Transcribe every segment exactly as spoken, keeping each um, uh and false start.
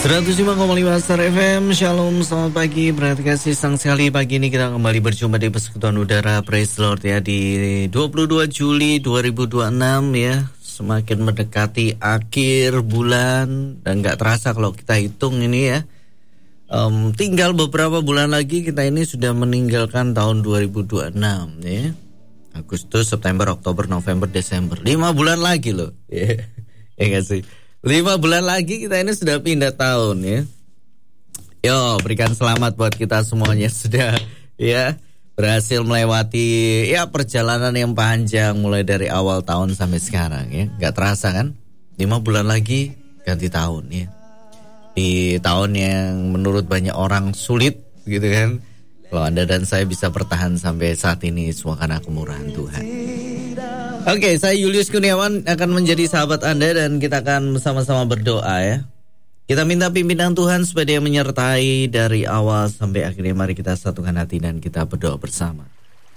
seratus lima koma lima Star F M. Shalom, selamat pagi. Berarti kasih sang sekali pagi ini kita kembali berjumpa di Persekutuan Udara. Praise Lord ya, di dua puluh dua Juli dua ribu dua puluh enam ya. Semakin mendekati akhir bulan dan gak terasa kalau kita hitung ini ya. Um, tinggal beberapa bulan lagi kita ini sudah meninggalkan tahun dua ribu dua puluh enam ya. Agustus, September, Oktober, November, Desember. lima bulan lagi loh. Ya, ya gak sih? lima bulan lagi kita ini sudah pindah tahun ya. Yo, berikan selamat buat kita semuanya sudah ya berhasil melewati ya perjalanan yang panjang mulai dari awal tahun sampai sekarang ya. Gak terasa kan? lima bulan lagi ganti tahun ya. Di tahun yang menurut banyak orang sulit gitu kan. Kalau Anda dan saya bisa bertahan sampai saat ini semua karena kemurahan Tuhan. Oke, okay, saya Julius Kurniawan akan menjadi sahabat Anda dan kita akan bersama-sama berdoa ya. Kita minta pimpinan Tuhan supaya Dia menyertai dari awal sampai akhirnya. Mari kita satukan hati dan kita berdoa bersama.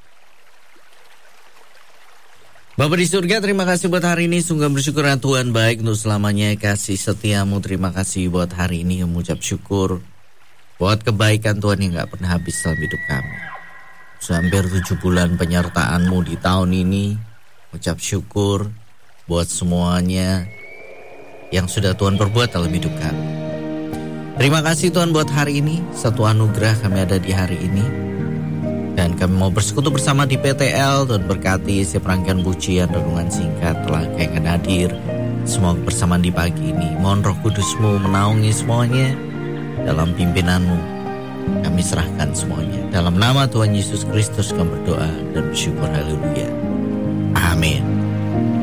Bapa di surga, terima kasih buat hari ini. Sungguh bersyukur Tuhan baik untuk selamanya. Kasih setiamu, terima kasih buat hari ini. Mengucap syukur buat kebaikan Tuhan yang gak pernah habis dalam hidup kami. Hampir tujuh bulan penyertaan-Mu di tahun ini. Ucap syukur buat semuanya yang sudah Tuhan perbuat dalam hidup kami. Terima kasih Tuhan buat hari ini. Satu anugerah kami ada di hari ini. Dan kami mau bersekutu bersama di P T L. Tuhan berkati setiap rangkaian pujian renungan singkat telah yang akan hadir. Semua bersamaan di pagi ini. Mohon Roh Kudus-Mu menaungi semuanya dalam pimpinan-Mu. Kami serahkan semuanya. Dalam nama Tuhan Yesus Kristus kami berdoa dan bersyukur. Haleluya. Amin.